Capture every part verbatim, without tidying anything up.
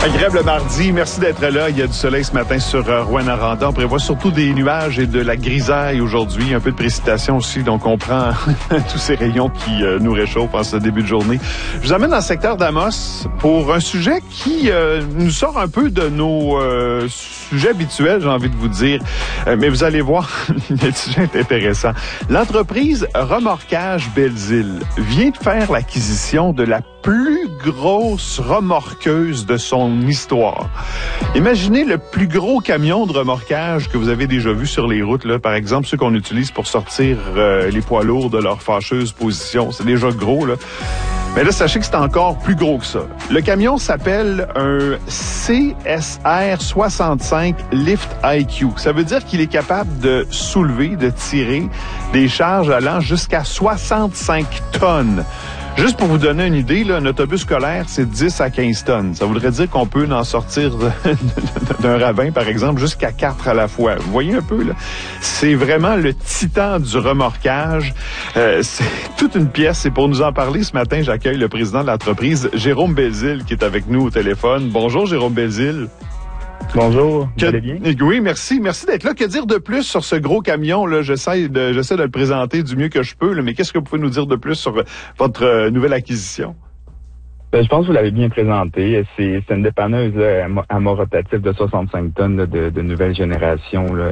Agréable mardi. Merci d'être là. Il y a du soleil ce matin sur euh, Rouyn-Noranda. On prévoit surtout des nuages et de la grisaille aujourd'hui. Un peu de précipitation aussi. Donc, on prend tous ces rayons qui euh, nous réchauffent en ce début de journée. Je vous amène dans le secteur d'Amos pour un sujet qui euh, nous sort un peu de nos euh, sujets habituels, j'ai envie de vous dire. Euh, mais vous allez voir, le sujet est intéressant. L'entreprise Remorquage Belzile vient de faire l'acquisition de la plus grosse remorqueuse de son histoire. Imaginez le plus gros camion de remorquage que vous avez déjà vu sur les routes, là, par exemple ceux qu'on utilise pour sortir euh, les poids lourds de leur fâcheuse position. C'est déjà gros, là. Mais là, sachez que c'est encore plus gros que ça. Le camion s'appelle un C S R soixante-cinq Lift I Q. Ça veut dire qu'il est capable de soulever, de tirer des charges allant jusqu'à soixante-cinq tonnes. Juste pour vous donner une idée, là, un autobus scolaire, c'est dix à quinze tonnes. Ça voudrait dire qu'on peut en sortir d'un ravin, par exemple, jusqu'à quatre à la fois. Vous voyez un peu, là? C'est vraiment le titan du remorquage. Euh, c'est toute une pièce. Et pour nous en parler ce matin, j'accueille le président de l'entreprise, Jérôme Belzile, qui est avec nous au téléphone. Bonjour, Jérôme Belzile. Bonjour, que, vous allez bien? Oui, merci. Merci d'être là. Que dire de plus sur ce gros camion? Là, j'essaie de, j'essaie de le présenter du mieux que je peux, là, mais qu'est-ce que vous pouvez nous dire de plus sur votre euh, nouvelle acquisition? Ben, je pense que vous l'avez bien présenté. C'est, c'est une dépanneuse là, à mort rotatif de soixante-cinq tonnes là, de, de nouvelle génération. Là.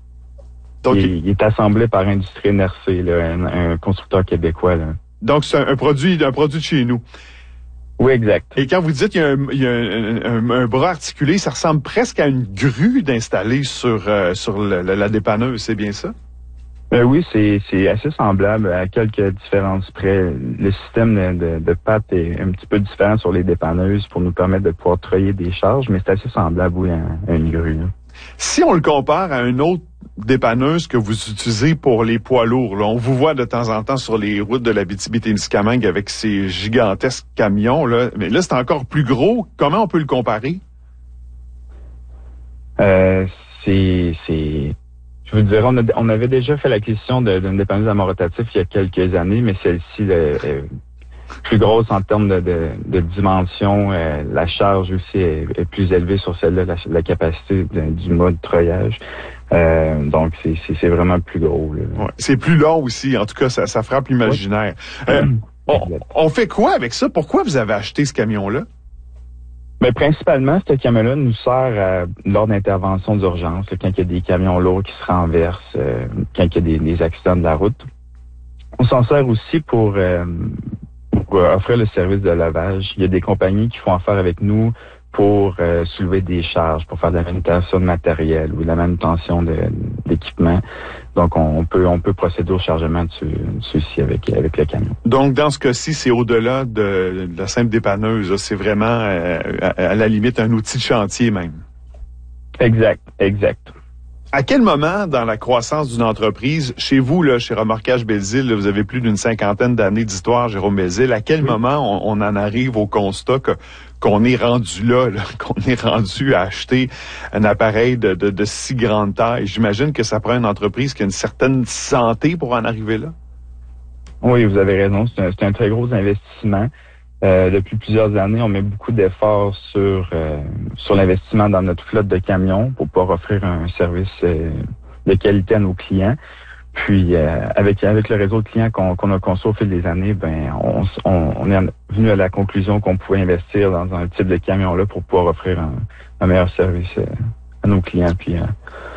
Donc, il, il est assemblé par Industrie N R C, là, un, un constructeur québécois. Là. Donc, c'est un, un produit, un produit de chez nous. Oui, exact. Et quand vous dites qu'il y a un, il y a un, un, un bras articulé, ça ressemble presque à une grue d'installer sur euh, sur le, la, la dépanneuse, c'est bien ça? Ben oui, c'est, c'est assez semblable à quelques différences près. Le système de, de, de pattes est un petit peu différent sur les dépanneuses pour nous permettre de pouvoir treuiller des charges, mais c'est assez semblable, oui, à, à une grue. Là. Si on le compare à une autre dépanneuse que vous utilisez pour les poids lourds, là, on vous voit de temps en temps sur les routes de l'Abitibi-Témiscamingue avec ces gigantesques camions, là, mais là, c'est encore plus gros. Comment on peut le comparer? Euh, c'est, c'est, je vous dirais, on, a, on avait déjà fait l'acquisition de, d'une dépanneuse à mort rotatif il y a quelques années, mais celle-ci est, est plus grosse en termes de, de, de dimension. Euh, la charge aussi est, est plus élevée sur celle-là, la, la capacité de, du mode treuillage. Euh, donc, c'est, c'est, c'est vraiment plus gros. Là. Ouais, c'est plus long aussi. En tout cas, ça, ça frappe l'imaginaire. Ouais. Euh, on, on fait quoi avec ça? Pourquoi vous avez acheté ce camion-là? Mais principalement, ce camion-là nous sert à, lors d'interventions d'urgence, là, quand il y a des camions lourds qui se renversent, euh, quand il y a des, des accidents de la route. On s'en sert aussi pour, euh, pour offrir le service de lavage. Il y a des compagnies qui font affaire avec nous pour euh, soulever des charges, pour faire de la manutention de matériel ou de la manutention de, d'équipement. Donc, on, on peut on peut procéder au chargement de, ce, de ceux-ci avec, avec le camion. Donc, dans ce cas-ci, c'est au-delà de, de la simple dépanneuse. Là. C'est vraiment, euh, à, à la limite, un outil de chantier même. Exact, exact. À quel moment, dans la croissance d'une entreprise, chez vous, là, chez Remorquage Belzile, là, vous avez plus d'une cinquantaine d'années d'histoire, Jérôme Belzile, à quel oui. moment on, on en arrive au constat que, qu'on est rendu là, là, qu'on est rendu à acheter un appareil de, de, de si grande taille? J'imagine que ça prend une entreprise qui a une certaine santé pour en arriver là. Oui, vous avez raison. C'est un, c'est un très gros investissement. Euh, depuis plusieurs années, on met beaucoup d'efforts sur euh, sur l'investissement dans notre flotte de camions pour pouvoir offrir un service euh, de qualité à nos clients. Puis euh, avec avec le réseau de clients qu'on, qu'on a construit au fil des années, ben on, on, on est venu à la conclusion qu'on pouvait investir dans un type de camion-là pour pouvoir offrir un, un meilleur service euh, à nos clients puis euh,